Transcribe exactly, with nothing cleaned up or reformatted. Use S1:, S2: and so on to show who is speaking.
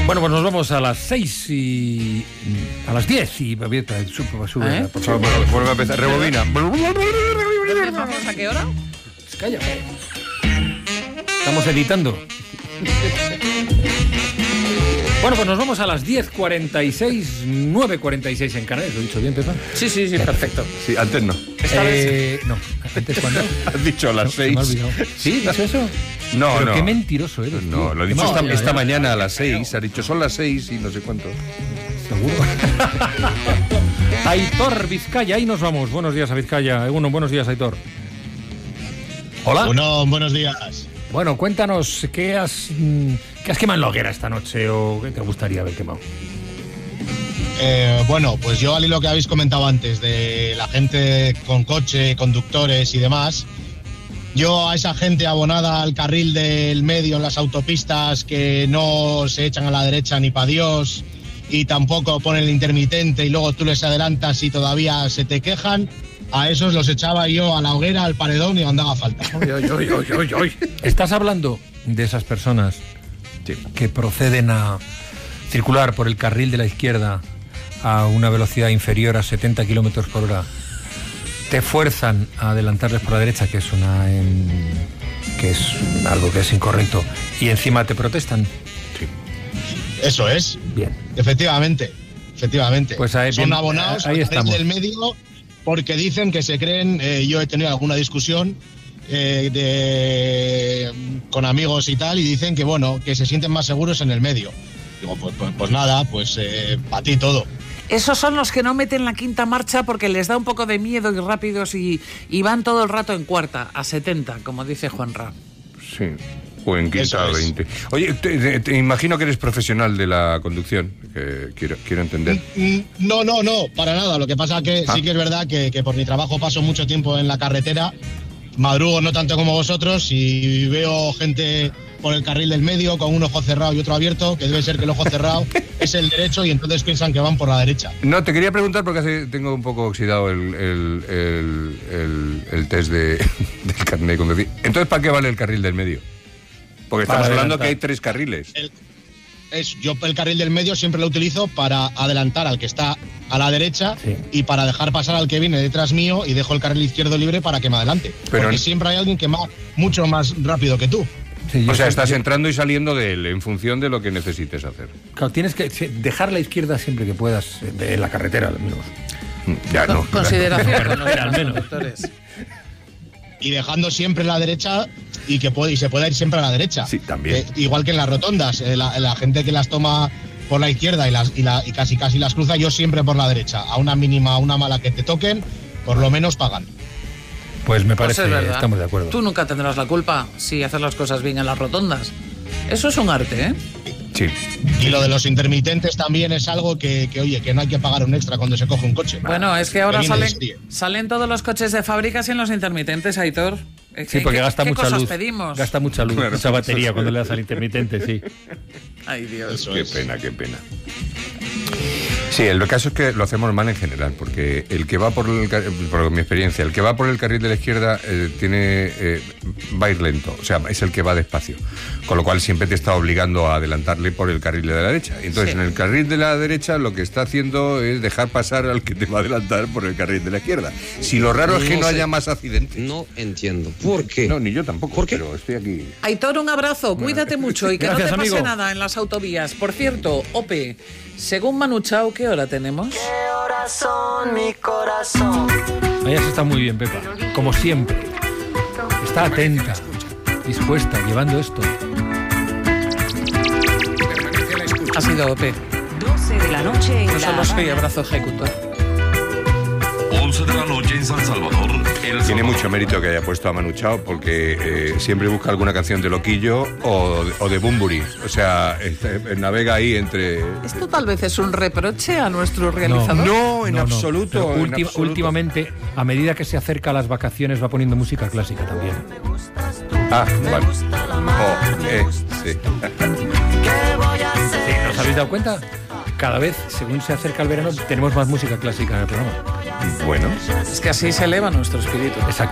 S1: Bueno, pues nos vamos a las seis y... a las diez y... Sube, sube,
S2: ¿Eh?
S1: por favor,
S3: Vuelve a empezar, rebobina.
S2: ¿Empezamos a qué hora?
S1: Calla. Estamos editando. Bueno, pues nos vamos a las diez cuarenta y seis, nueve cuarenta y seis en Canarias. ¿Lo he dicho bien, Pepa?
S2: Sí, sí, sí, perfecto.
S3: Sí, antes no.
S1: Eh, no, antes cuando...
S3: Has dicho a las
S1: No,
S3: seis.
S1: me he olvidado. ¿Sí? ¿Has dicho eso?
S3: No,
S1: Pero
S3: no.
S1: qué mentiroso eres, tío.
S3: No, lo he dicho
S1: No,
S3: esta,
S1: ya,
S3: esta
S1: ya.
S3: mañana a las seis. Ha dicho son las seis y no sé cuánto.
S1: Seguro. Aitor Vizcaya, ahí nos vamos. Buenos días a Vizcaya. Uno, buenos días, Aitor. Hola.
S4: Bueno, buenos días.
S1: Bueno, cuéntanos, ¿qué has, mm, ¿qué has quemado en la hoguera esta noche o qué te gustaría haber quemado?
S4: Eh, bueno, pues yo al hilo que habéis comentado antes de la gente con coche, conductores y demás, yo a esa gente abonada al carril del medio en las autopistas que no se echan a la derecha ni pa' Dios y tampoco ponen el intermitente y luego tú les adelantas y todavía se te quejan, a esos los echaba yo a la hoguera, al paredón y donde haga falta.
S1: Oy, oy, oy, oy, oy, oy. Estás hablando de esas personas
S3: Sí.
S1: que proceden a circular por el carril de la izquierda a una velocidad inferior a setenta kilómetros por hora. Te fuerzan a adelantarles por la derecha, que es una em, que es algo que es incorrecto, y encima te protestan.
S4: Eso es,
S1: Bien.
S4: efectivamente, efectivamente.
S1: Pues ahí-
S4: Son
S1: bien,
S4: abonados
S1: ahí
S4: al carril
S1: estamos.
S4: del medio porque dicen que se creen, eh, yo he tenido alguna discusión eh, de, con amigos y tal, y dicen que bueno, que se sienten más seguros en el medio. Digo, pues, pues, pues nada, pues eh, para ti todo.
S2: Esos son los que no meten la quinta marcha porque les da un poco de miedo y rápidos y, y van todo el rato en cuarta, a setenta, como dice Juanra.
S3: Sí. O en quinta
S4: Eso
S3: a
S4: es.
S3: veinte. Oye, te, te- te imagino que eres profesional de la conducción. Que quiero, quiero entender.
S4: Mm, No, no, no, para nada. Lo que pasa que
S3: Ah.
S4: sí que es verdad que, que por mi trabajo paso mucho tiempo en la carretera, madrugo no tanto como vosotros y veo gente por el carril del medio con un ojo cerrado y otro abierto, que debe ser que el ojo cerrado es el derecho y entonces piensan que van por la derecha.
S3: No, te quería preguntar porque hace- tengo un poco oxidado el, el, el, el- el test de, del carnet de conducir. Entonces, ¿para qué vale el carril del medio? Porque
S1: Para
S3: estamos hablando
S1: adelantar.
S3: que hay tres carriles.
S4: El- es, yo el carril del medio siempre lo utilizo para adelantar al que está a la derecha
S1: Sí.
S4: y para dejar pasar al que viene detrás mío y dejo el carril izquierdo libre para que me adelante.
S3: Pero
S4: Porque
S3: en-
S4: siempre hay alguien que va mucho más rápido que tú.
S1: Sí, yo
S3: O sea,
S1: sé-
S3: estás
S1: yo-
S3: entrando y saliendo de él en función de lo que necesites hacer.
S1: Claro, tienes que sí, dejar la izquierda siempre que puedas, eh, de la carretera al menos.
S3: Ya no.
S2: Consideración con los
S1: Al menos.
S2: conductores.
S4: Y dejando siempre la derecha y que puede y se pueda ir siempre a la derecha.
S3: Sí, también.
S4: Eh, igual que en las rotondas, eh, la, la gente que las toma por la izquierda y, las, y, la, y casi casi las cruza, yo siempre por la derecha. A una mínima, a una mala que te toquen, por lo menos pagan.
S1: Pues me
S2: Pues
S1: parece,
S2: es verdad.
S1: estamos de acuerdo.
S2: Tú nunca tendrás la culpa si haces las cosas bien en las rotondas. Eso es un arte, ¿eh?
S3: Sí.
S4: Y lo de los intermitentes también es algo que, que, oye, que no hay que pagar un extra cuando se coge un coche.
S2: Bueno, es que ahora
S4: viene de
S2: salen,
S4: serie.
S2: salen todos los coches de fábrica sin los intermitentes, Aitor. Eh,
S1: Sí,
S2: ¿qué-
S1: porque
S2: qué-
S1: gasta
S2: ¿qué
S1: mucha
S2: cosas
S1: luz.
S2: pedimos?
S1: Gasta mucha luz,
S3: Claro.
S1: mucha batería cuando le das al intermitente, sí.
S2: Ay, Dios.
S4: Eso
S3: Qué
S4: es.
S3: pena, qué pena. Sí, el caso es que lo hacemos mal en general, porque el que va por el car- por mi experiencia, el que va por el carril de la izquierda eh, tiene eh, va a ir lento, o sea, es el que va despacio, con lo cual siempre te está obligando a adelantarle por el carril de la derecha. Entonces,
S2: Sí.
S3: en el carril de la derecha lo que está haciendo es dejar pasar al que te va a adelantar por el carril de la izquierda. Si lo raro es que
S5: No
S3: no
S5: sé.
S3: haya más accidentes.
S5: No entiendo. ¿Por qué?
S3: No, ni yo tampoco,
S5: ¿Por qué?
S3: pero estoy aquí.
S2: Aitor, un abrazo, cuídate mucho y que
S1: Gracias,
S2: no te pase
S1: amigo.
S2: nada en las autovías. Por cierto, Ope, según Manu Chao, ¿qué hora tenemos?
S1: Ella se está muy bien, Pepa, como siempre. Está atenta, dispuesta, llevando esto.
S2: Ha sido Ope.
S6: doce de la noche en
S2: No
S6: La
S2: solo soy
S6: Habana.
S2: abrazo ejecutor.
S7: once de la noche en San Salvador. El
S3: Tiene
S7: Salvador.
S3: mucho mérito que haya puesto a Manu Chao porque eh, siempre busca alguna canción de Loquillo o, o de Bunbury. O sea, este, navega ahí entre...
S2: ¿Esto tal vez es un reproche a nuestro realizador?
S3: No, en absoluto,
S1: Pero
S3: en
S1: ulti-
S3: absoluto.
S1: Últimamente, a medida que se acerca a las vacaciones, va poniendo música clásica también.
S3: Ah, vale. Oh, eh, sí.
S1: Sí, ¿nos habéis dado cuenta? Cada vez, según se acerca el verano, tenemos más música clásica en el programa.
S3: Bueno,
S2: Es que así se eleva nuestro espíritu.
S1: Exacto.